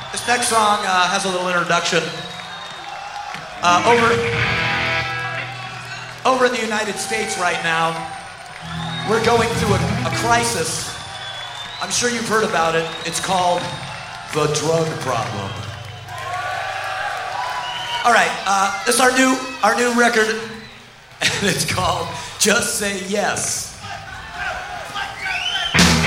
This next song has a little introduction. Over in the United States right now, we're going through a crisis. I'm sure you've heard about it. It's called the drug problem. All right, this is our new record, and it's called Just Say Yes.